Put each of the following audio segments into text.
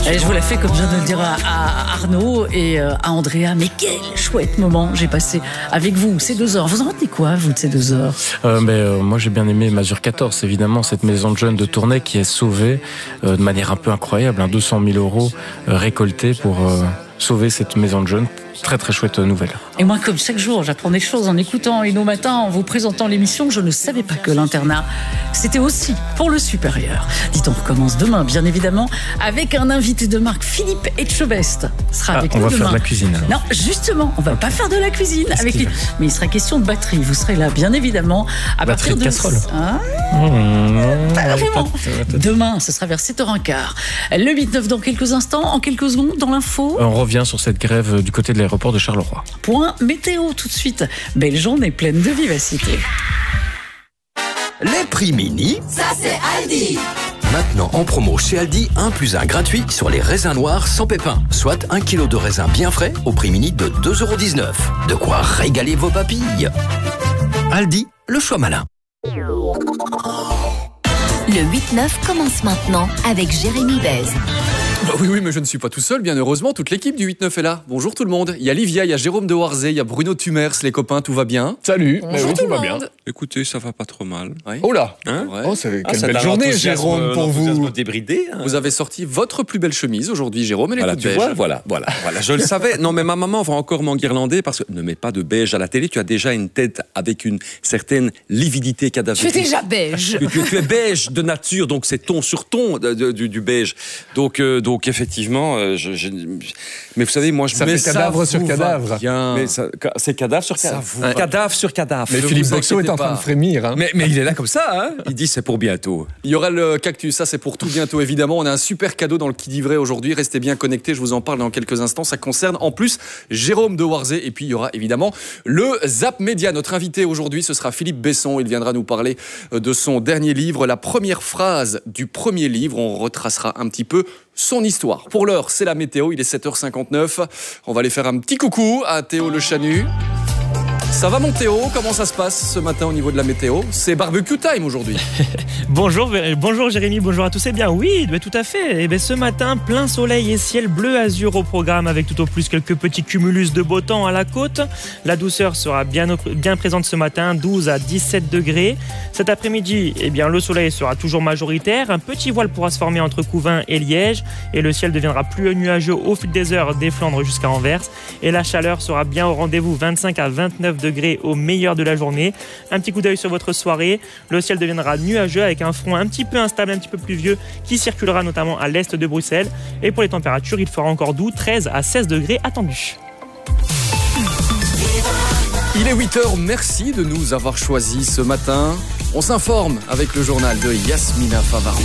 Et je vous la fais comme je viens de le dire à Arnaud et à Andrea. Mais quel chouette moment j'ai passé avec vous ces 2 heures. Vous en retenez quoi, vous, de ces 2 heures? Moi, j'ai bien aimé Mazur 14, évidemment, cette maison de jeunes de Tournai qui est sauvée de manière un peu incroyable. 200 000 € récoltés pour sauver cette maison de jeunes. Très très chouette nouvelle. Et moi, comme chaque jour, j'apprends des choses en écoutant Inno Matin, en vous présentant l'émission. Je ne savais pas que l'internat, c'était aussi pour le supérieur. Dites, on recommence demain, bien évidemment, avec un invité de marque, Philippe Etchebest. Sera avec nous on va demain. faire de la cuisine. Alors. Non, justement, on va pas faire de la cuisine avec lui. Mais il sera question de batterie. Vous serez là, bien évidemment, à batterie partir de casserole. Pas vraiment. Demain, ce sera vers 7h15. Le 8-9 dans quelques instants, en quelques secondes, dans l'info. On revient sur cette grève du côté de l'aéroport de Charleroi. Point météo tout de suite. Belle journée pleine de vivacité. Les prix mini, ça c'est Aldi. Maintenant en promo chez Aldi, 1 + 1 gratuit sur les raisins noirs sans pépins. Soit 1 kg de raisins bien frais au prix mini de 2,19 €. De quoi régaler vos papilles. Aldi, le choix malin. Le 8-9 commence maintenant avec Jérémy Bez. Oui, mais je ne suis pas tout seul, bien heureusement, toute l'équipe du 8-9 est là. Bonjour tout le monde. Il y a Livia, il y a Jérôme de Warzé, il y a Bruno Tumers, les copains, tout va bien? Salut, Bonjour tout va bien. Écoutez, ça va pas trop mal. Oui. Oh là, Hein? quelle belle journée, Jérôme, pour vous. Débridé. Hein. Vous avez sorti votre plus belle chemise aujourd'hui, Jérôme, et les Voilà, coups de tu beige. vois, voilà, je le savais. Non, mais ma maman va encore m'enguirlander parce que ne mets pas de beige à la télé. Tu as déjà une tête avec une certaine lividité cadavérique. Tu es déjà beige. Tu es beige de nature, donc c'est ton sur ton du beige. Donc effectivement, mais vous savez, moi je Ça mets fait cadavre sur cadavre. Mais c'est cadavre sur cadavre. Cadavre sur cadavre. Mais Philippe Boxeau est en train de frémir. Hein. Mais il est là comme ça, hein. Il dit c'est pour bientôt. Il y aura le cactus, ça c'est pour tout bientôt évidemment. On a un super cadeau dans le Qui dit vrai aujourd'hui. Restez bien connectés, je vous en parle dans quelques instants. Ça concerne en plus Jérôme de Warzé. Et puis il y aura évidemment le Zap Média. Notre invité aujourd'hui, ce sera Philippe Besson. Il viendra nous parler de son dernier livre. La première phrase du premier livre. On retracera un petit peu son histoire. Pour l'heure, c'est la météo. Il est 7h59. On va aller faire un petit coucou à Théo Le Chanu. Ça va mon Théo? Comment ça se passe ce matin au niveau de la météo? C'est barbecue time aujourd'hui. Bonjour Jérémy, bonjour à tous. Eh bien oui, tout à fait. Ce matin, plein soleil et ciel bleu azur au programme avec tout au plus quelques petits cumulus de beau temps à la côte. La douceur sera bien présente ce matin, 12 à 17 degrés. Cet après-midi, le soleil sera toujours majoritaire. Un petit voile pourra se former entre Couvain et Liège et le ciel deviendra plus nuageux au fil des heures des Flandres jusqu'à Anvers. Et la chaleur sera bien au rendez-vous, 25 à 29 degrés au meilleur de la journée. Un petit coup d'œil sur votre soirée. Le ciel deviendra nuageux avec un front un petit peu instable, un petit peu pluvieux qui circulera notamment à l'est de Bruxelles. Et pour les températures, il fera encore doux, 13 à 16 degrés attendus. Il est 8h, merci de nous avoir choisis ce matin. On s'informe avec le journal de Yasmina Favarou.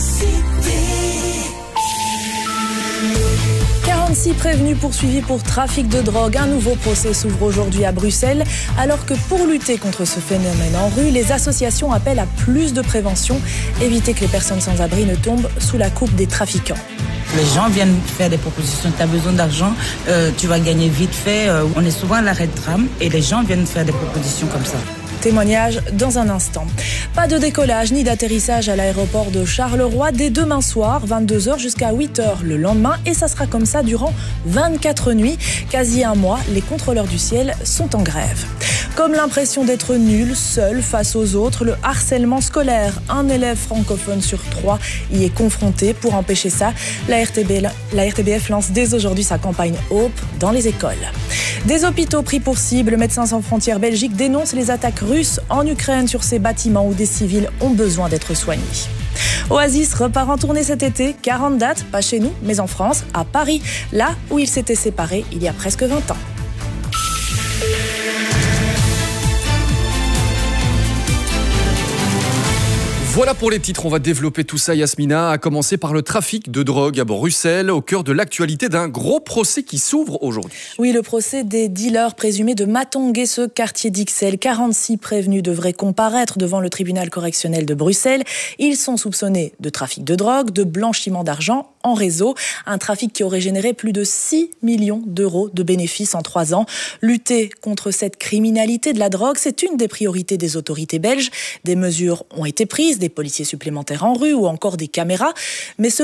46 prévenus poursuivis pour trafic de drogue. Un nouveau procès s'ouvre aujourd'hui à Bruxelles, alors que pour lutter contre ce phénomène en rue, les associations appellent à plus de prévention, éviter que les personnes sans abri ne tombent sous la coupe des trafiquants. Les gens viennent faire des propositions. Tu as besoin d'argent, tu vas gagner vite fait. On est souvent à l'arrêt de tram et les gens viennent faire des propositions comme ça. Témoignage dans un instant. Pas de décollage ni d'atterrissage à l'aéroport de Charleroi dès demain soir, 22h jusqu'à 8h le lendemain. Et ça sera comme ça durant 24 nuits. Quasi un mois, les contrôleurs du ciel sont en grève. Comme l'impression d'être nul, seul face aux autres, le harcèlement scolaire. Un élève francophone sur 3 y est confronté. Pour empêcher ça, la RTBF lance dès aujourd'hui sa campagne Hope dans les écoles. Des hôpitaux pris pour cible, Médecins sans frontières Belgique dénonce les attaques russes en Ukraine sur ces bâtiments où des civils ont besoin d'être soignés. Oasis repart en tournée cet été, 40 dates, pas chez nous, mais en France, à Paris, là où ils s'étaient séparés il y a presque 20 ans. Voilà pour les titres, on va développer tout ça Yasmina, à commencer par le trafic de drogue à Bruxelles, au cœur de l'actualité d'un gros procès qui s'ouvre aujourd'hui. Oui, le procès des dealers présumés de Matongué, ce quartier d'Ixelles. 46 prévenus devraient comparaître devant le tribunal correctionnel de Bruxelles. Ils sont soupçonnés de trafic de drogue, de blanchiment d'argent en réseau, un trafic qui aurait généré plus de 6 millions d'euros de bénéfices en 3 ans. Lutter contre cette criminalité de la drogue, c'est une des priorités des autorités belges. Des mesures ont été prises, des policiers supplémentaires en rue ou encore des caméras. Mais selon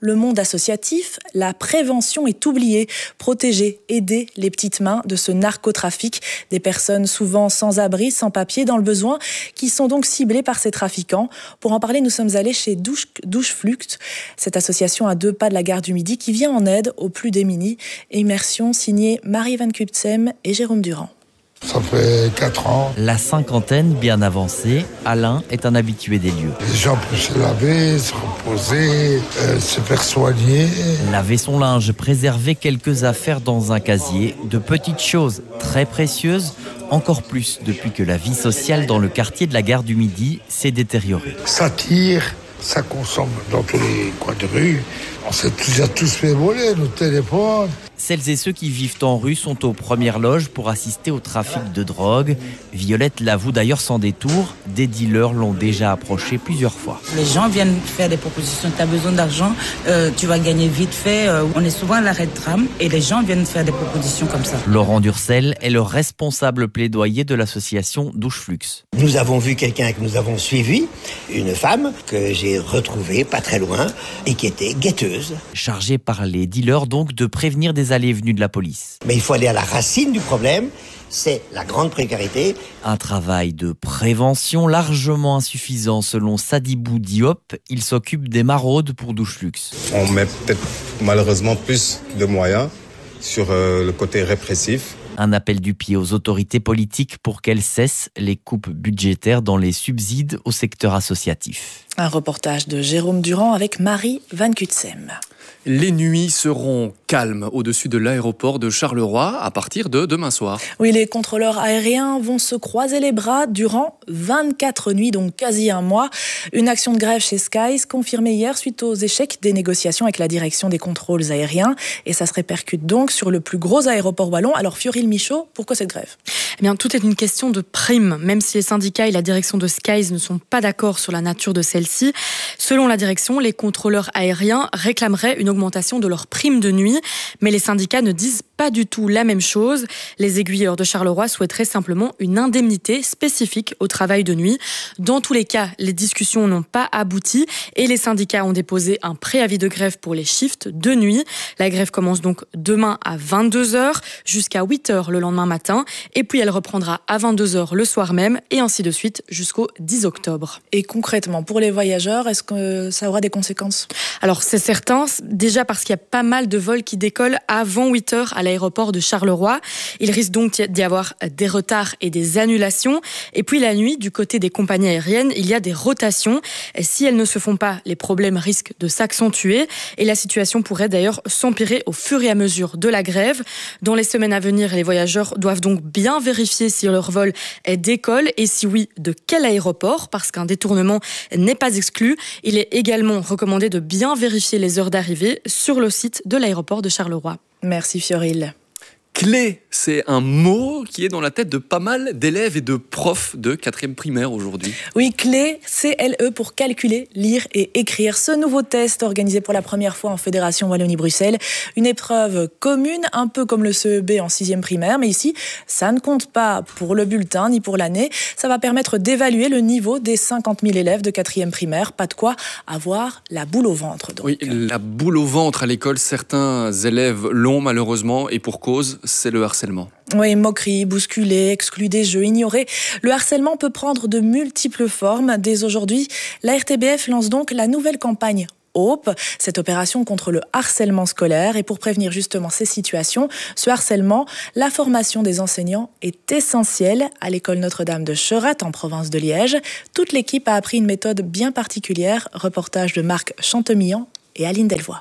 le monde associatif, la prévention est oubliée. Protéger, aider les petites mains de ce narcotrafic. Des personnes souvent sans abri, sans papier, dans le besoin, qui sont donc ciblées par ces trafiquants. Pour en parler, nous sommes allés chez Doucheflux, cette association à 2 pas de la gare du Midi qui vient en aide aux plus démunis. Immersion signée Marie Van Kuptsem et Jérôme Durand. Ça fait 4 ans. La cinquantaine bien avancée, Alain est un habitué des lieux. Les gens peuvent se laver, se reposer, se faire soigner. Laver son linge, préserver quelques affaires dans un casier, de petites choses très précieuses, encore plus depuis que la vie sociale dans le quartier de la gare du Midi s'est détériorée. Ça tire, ça consomme dans tous les coins de rue. On s'est tous fait voler nos téléphones. Celles et ceux qui vivent en rue sont aux premières loges pour assister au trafic de drogue. Violette l'avoue d'ailleurs sans détour, des dealers l'ont déjà approché plusieurs fois. Les gens viennent faire des propositions. Tu as besoin d'argent, tu vas gagner vite fait. On est souvent à l'arrêt de tram et les gens viennent faire des propositions comme ça. Laurent Durcel est le responsable plaidoyer de l'association Doucheflux. Nous avons vu quelqu'un que nous avons suivi, une femme que j'ai retrouvée pas très loin et qui était guetteuse. Chargée par les dealers donc de prévenir des allées et venues de la police. Mais il faut aller à la racine du problème, c'est la grande précarité. Un travail de prévention largement insuffisant selon Sadibou Diop. Il s'occupe des maraudes pour Doucheflux. On met peut-être malheureusement plus de moyens sur le côté répressif. Un appel du pied aux autorités politiques pour qu'elles cessent les coupes budgétaires dans les subsides au secteur associatif. Un reportage de Jérôme Durand avec Marie Van Kuptsem. Les nuits seront calmes au-dessus de l'aéroport de Charleroi à partir de demain soir. Oui, les contrôleurs aériens vont se croiser les bras durant 24 nuits, donc quasi un mois. Une action de grève chez Skies confirmée hier suite aux échecs des négociations avec la direction des contrôles aériens. Et ça se répercute donc sur le plus gros aéroport wallon. Alors Fioril Michaud, pourquoi cette grève ? Eh bien, tout est une question de prime, même si les syndicats et la direction de Skies ne sont pas d'accord sur la nature de celle-ci. Selon la direction, les contrôleurs aériens réclameraient une augmentation de leur prime de nuit, mais les syndicats ne disent pas du tout la même chose. Les aiguilleurs de Charleroi souhaiteraient simplement une indemnité spécifique au travail de nuit. Dans tous les cas, les discussions n'ont pas abouti et les syndicats ont déposé un préavis de grève pour les shifts de nuit. La grève commence donc demain à 22h jusqu'à 8h le lendemain matin et puis elle reprendra à 22h le soir même et ainsi de suite jusqu'au 10 octobre. Et concrètement, pour les voyageurs, est-ce que ça aura des conséquences ? Alors c'est certain, déjà parce qu'il y a pas mal de vols qui décollent avant 8h à l'aéroport de Charleroi. Il risque donc d'y avoir des retards et des annulations. Et puis la nuit, du côté des compagnies aériennes, il y a des rotations. Et si elles ne se font pas, les problèmes risquent de s'accentuer. Et la situation pourrait d'ailleurs s'empirer au fur et à mesure de la grève. Dans les semaines à venir, les voyageurs doivent donc bien vérifier si leur vol décolle et si oui, de quel aéroport, parce qu'un détournement n'est pas exclu. Il est également recommandé de bien vérifier les heures d'arrivée sur le site de l'aéroport de Charleroi. Merci Fioril. Clé, c'est un mot qui est dans la tête de pas mal d'élèves et de profs de 4e primaire aujourd'hui. Oui, clé, CLE pour calculer, lire et écrire. Ce nouveau test organisé pour la première fois en Fédération Wallonie-Bruxelles. Une épreuve commune, un peu comme le CEB en 6e primaire. Mais ici, ça ne compte pas pour le bulletin ni pour l'année. Ça va permettre d'évaluer le niveau des 50 000 élèves de 4e primaire. Pas de quoi avoir la boule au ventre. Donc. Oui, la boule au ventre à l'école. Certains élèves l'ont malheureusement et pour cause. C'est le harcèlement. Oui, moquerie, bousculer, exclu des jeux, ignorer. Le harcèlement peut prendre de multiples formes. Dès aujourd'hui, la RTBF lance donc la nouvelle campagne HOPE, cette opération contre le harcèlement scolaire. Et pour prévenir justement ces situations, ce harcèlement, la formation des enseignants est essentielle. À l'école Notre-Dame de Cheratte, en province de Liège, toute l'équipe a appris une méthode bien particulière. Reportage de Marc Chantemillan et Aline Delvoye.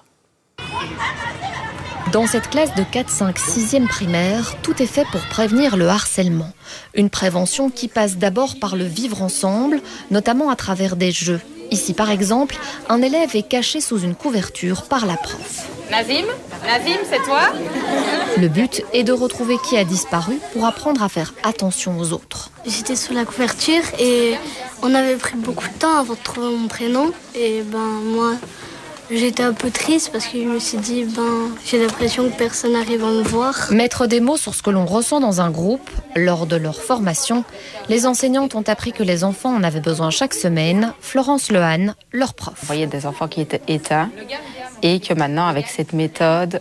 Dans cette classe de 4, 5, 6e primaire, tout est fait pour prévenir le harcèlement. Une prévention qui passe d'abord par le vivre ensemble, notamment à travers des jeux. Ici, par exemple, un élève est caché sous une couverture par la prof. Nazim, c'est toi ? Le but est de retrouver qui a disparu pour apprendre à faire attention aux autres. J'étais sous la couverture et on avait pris beaucoup de temps avant de trouver mon prénom. Et moi... j'étais un peu triste parce que je me suis dit, j'ai l'impression que personne n'arrive à me voir. Mettre des mots sur ce que l'on ressent dans un groupe, lors de leur formation, les enseignantes ont appris que les enfants en avaient besoin chaque semaine. Florence Lehane, leur prof. On voyait des enfants qui étaient éteints et que maintenant, avec cette méthode,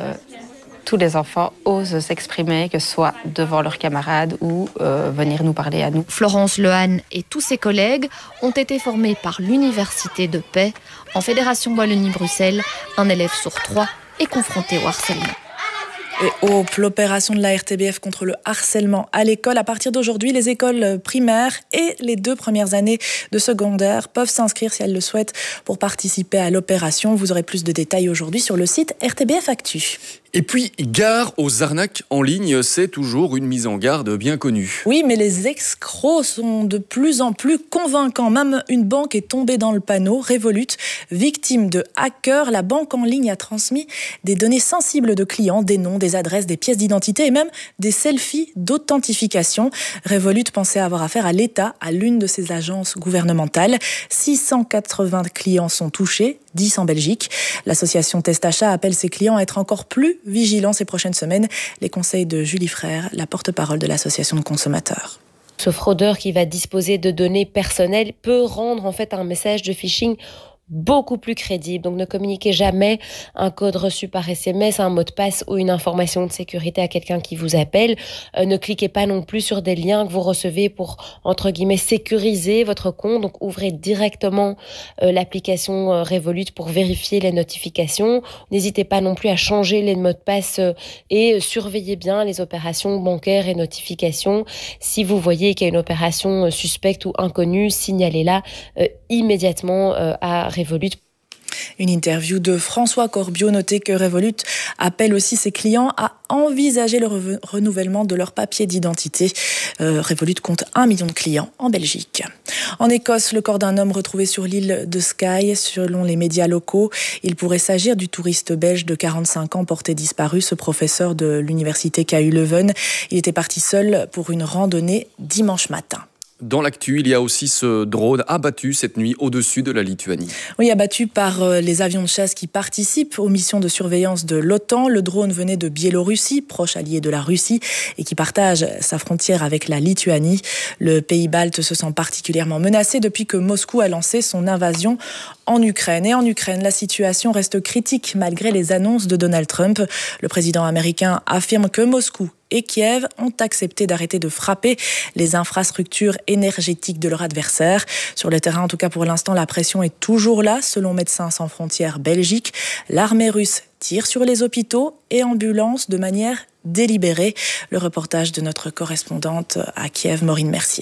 tous les enfants osent s'exprimer, que ce soit devant leurs camarades ou venir nous parler à nous. Florence Lehane et tous ses collègues ont été formés par l'Université de Paix. En Fédération Wallonie-Bruxelles, un élève sur 3 est confronté au harcèlement. Et l'opération de la RTBF contre le harcèlement à l'école. À partir d'aujourd'hui, les écoles primaires et les 2 premières années de secondaire peuvent s'inscrire si elles le souhaitent pour participer à l'opération. Vous aurez plus de détails aujourd'hui sur le site RTBF Actu. Et puis, gare aux arnaques en ligne, c'est toujours une mise en garde bien connue. Oui, mais les escrocs sont de plus en plus convaincants. Même une banque est tombée dans le panneau. Revolut, victime de hackers, la banque en ligne a transmis des données sensibles de clients, des noms, des adresses, des pièces d'identité et même des selfies d'authentification. Revolut pensait avoir affaire à l'État, à l'une de ses agences gouvernementales. 680 clients sont touchés, 10 en Belgique. L'association Testachat appelle ses clients à être encore plus vigilants ces prochaines semaines. Les conseils de Julie Frère, la porte-parole de l'association de consommateurs. Ce fraudeur qui va disposer de données personnelles peut rendre en fait un message de phishing beaucoup plus crédible. Donc ne communiquez jamais un code reçu par SMS, un mot de passe ou une information de sécurité à quelqu'un qui vous appelle. Ne cliquez pas non plus sur des liens que vous recevez pour, entre guillemets, sécuriser votre compte. Donc ouvrez directement l'application Revolut pour vérifier les notifications. N'hésitez pas non plus à changer les mots de passe et surveillez bien les opérations bancaires et notifications. Si vous voyez qu'il y a une opération suspecte ou inconnue, signalez-la immédiatement à Revolut. Une interview de François Corbiot. Notez que Revolut appelle aussi ses clients à envisager le renouvellement de leur papier d'identité. Revolut compte 1 million de clients en Belgique. En Écosse, le corps d'un homme retrouvé sur l'île de Skye. Selon les médias locaux, il pourrait s'agir du touriste belge de 45 ans porté disparu, ce professeur de l'université KU Leuven. Il était parti seul pour une randonnée dimanche matin. Dans l'actu, il y a aussi ce drone abattu cette nuit au-dessus de la Lituanie. Oui, abattu par les avions de chasse qui participent aux missions de surveillance de l'OTAN. Le drone venait de Biélorussie, proche allié de la Russie, et qui partage sa frontière avec la Lituanie. Le pays balte se sent particulièrement menacé depuis que Moscou a lancé son invasion en Ukraine. Et en Ukraine, la situation reste critique malgré les annonces de Donald Trump. Le président américain affirme que Moscou et Kiev ont accepté d'arrêter de frapper les infrastructures énergétiques de leur adversaire. Sur le terrain, en tout cas pour l'instant, la pression est toujours là. Selon Médecins sans frontières Belgique, l'armée russe tire sur les hôpitaux et ambulances de manière délibérée. Le reportage de notre correspondante à Kiev, Maureen Mercier.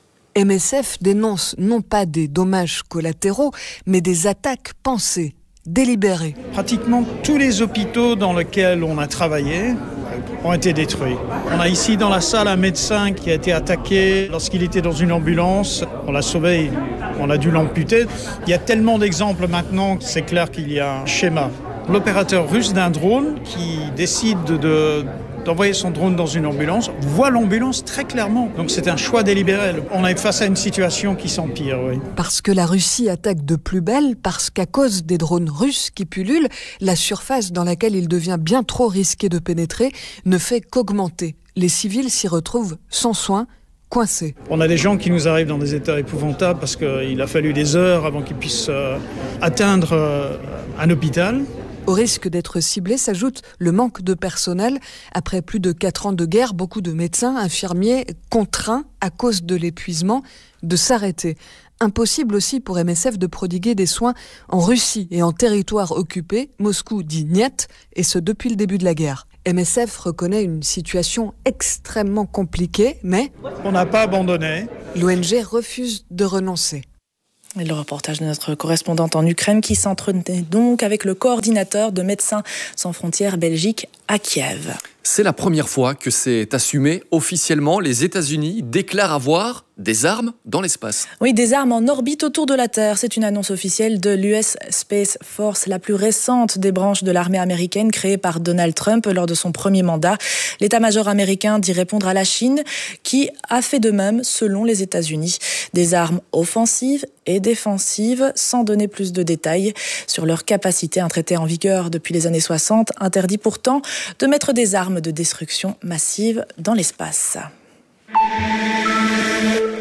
MSF dénonce non pas des dommages collatéraux, mais des attaques pensées, délibérées. Pratiquement tous les hôpitaux dans lesquels on a travaillé ont été détruits. On a ici dans la salle un médecin qui a été attaqué lorsqu'il était dans une ambulance. On l'a sauvé, on a dû l'amputer. Il y a tellement d'exemples maintenant que c'est clair qu'il y a un schéma. L'opérateur russe d'un drone qui décide d'envoyer son drone dans une ambulance voit l'ambulance très clairement. Donc c'est un choix délibéré. On est face à une situation qui s'empire, oui. Parce que la Russie attaque de plus belle, parce qu'à cause des drones russes qui pullulent, la surface dans laquelle il devient bien trop risqué de pénétrer ne fait qu'augmenter. Les civils s'y retrouvent sans soin, coincés. On a des gens qui nous arrivent dans des états épouvantables parce qu'il a fallu des heures avant qu'ils puissent atteindre un hôpital. Au risque d'être ciblé s'ajoute le manque de personnel. Après plus de 4 ans de guerre, beaucoup de médecins, infirmiers contraints, à cause de l'épuisement, de s'arrêter. Impossible aussi pour MSF de prodiguer des soins en Russie et en territoire occupé. Moscou dit niet, et ce depuis le début de la guerre. MSF reconnaît une situation extrêmement compliquée, mais on n'a pas abandonné. L'ONG refuse de renoncer. Et le reportage de notre correspondante en Ukraine qui s'entretenait donc avec le coordinateur de Médecins sans frontières Belgique à Kiev. C'est la première fois que c'est assumé officiellement. Les États-Unis déclarent avoir des armes dans l'espace. Oui, des armes en orbite autour de la Terre. C'est une annonce officielle de l'US Space Force, la plus récente des branches de l'armée américaine créée par Donald Trump lors de son premier mandat. L'état-major américain dit répondre à la Chine, qui a fait de même selon les États-Unis. Des armes offensives et défensives, sans donner plus de détails sur leur capacité. Un traité en vigueur depuis les années 60 interdit pourtant de mettre des armes de destruction massive dans l'espace.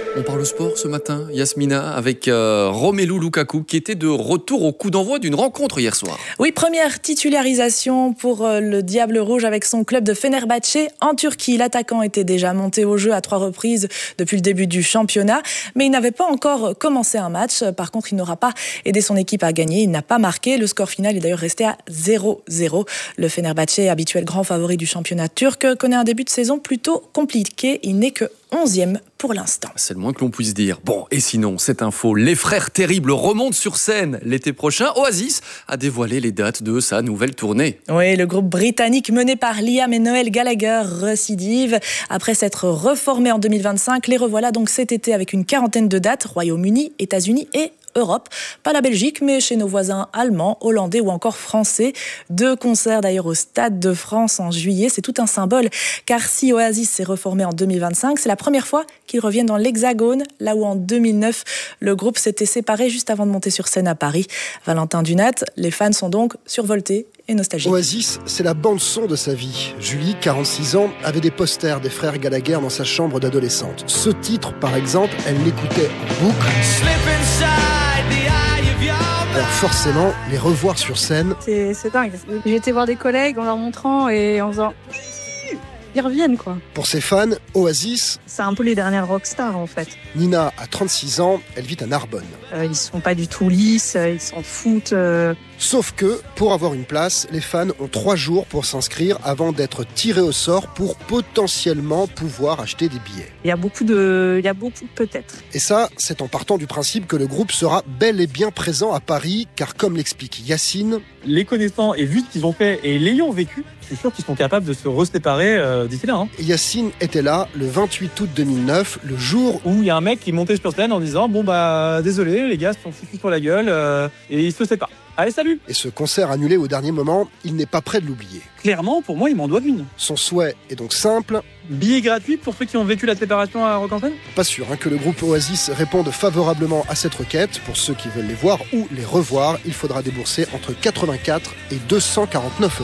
On parle sport ce matin, Yasmina, avec Romelu Lukaku qui était de retour au coup d'envoi d'une rencontre hier soir. Oui, première titularisation pour le Diable Rouge avec son club de Fenerbahçe en Turquie. L'attaquant était déjà monté au jeu à 3 reprises depuis le début du championnat, mais il n'avait pas encore commencé un match. Par contre, il n'aura pas aidé son équipe à gagner. Il n'a pas marqué. Le score final est d'ailleurs resté à 0-0. Le Fenerbahçe, habituel grand favori du championnat turc, connaît un début de saison plutôt compliqué. Il n'est que 11e pour l'instant. C'est le moins que l'on puisse dire. Bon, et sinon, cette info, les frères terribles remontent sur scène l'été prochain. Oasis a dévoilé les dates de sa nouvelle tournée. Oui, le groupe britannique mené par Liam et Noel Gallagher récidive. Après s'être reformé en 2025, les revoilà donc cet été avec une quarantaine de dates, Royaume-Uni, États-Unis et Europe. Pas la Belgique, mais chez nos voisins allemands, hollandais ou encore français. 2 concerts d'ailleurs au Stade de France en juillet. C'est tout un symbole, car si Oasis s'est reformé en 2025, c'est la première fois qu'ils reviennent dans l'Hexagone, là où en 2009, le groupe s'était séparé juste avant de monter sur scène à Paris. Valentin Dunat, les fans sont donc survoltés et nostalgiques. Oasis, c'est la bande-son de sa vie. Julie, 46 ans, avait des posters des frères Gallagher dans sa chambre d'adolescente. Ce titre, par exemple, elle l'écoutait en boucle. Alors forcément, les revoir sur scène... C'est dingue. J'ai été voir des collègues en leur montrant et en faisant... Ils reviennent, quoi. Pour ses fans, Oasis... C'est un peu les dernières rockstars, en fait. Nina a 36 ans, elle vit à Narbonne. Ils sont pas du tout lisses, ils s'en foutent. Sauf que, pour avoir une place, les fans ont 3 jours pour s'inscrire avant d'être tirés au sort pour potentiellement pouvoir acheter des billets. Il y a beaucoup de peut-être. Et ça, c'est en partant du principe que le groupe sera bel et bien présent à Paris, car comme l'explique Yacine... Les connaissant et vu ce qu'ils ont fait et l'ayant vécu, je suis sûr qu'ils sont capables de se reséparer d'ici là. Yacine était là le 28 août 2009, le jour où il y a un mec qui montait sur scène en disant « Bon bah désolé, les gars se sont foutus sur la gueule et ils se séparent. Allez, salut !» Et ce concert annulé au dernier moment, il n'est pas prêt de l'oublier. Clairement, pour moi, il m'en doit une. Son souhait est donc simple. Billet gratuit pour ceux qui ont vécu la séparation à Rock en Seine ? Pas sûr que le groupe Oasis réponde favorablement à cette requête. Pour ceux qui veulent les voir ou les revoir, il faudra débourser entre 84 et 249 €.